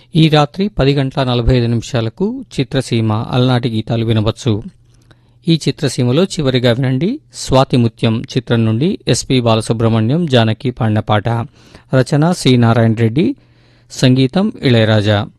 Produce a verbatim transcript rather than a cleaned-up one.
ఈ రాత్రి పది గంటల నలభై ఐదు నిమిషాలకు చిత్రసీమ అలనాటి గీతాలు వినవచ్చు. ఈ చిత్రసీమలో చివరిగా వినండి స్వాతిముత్యం చిత్రం నుండి ఎస్పి బాలసుబ్రహ్మణ్యం, జానకి పాడిన పాట. రచన సి నారాయణ రెడ్డి, సంగీతం ఇళయరాజా.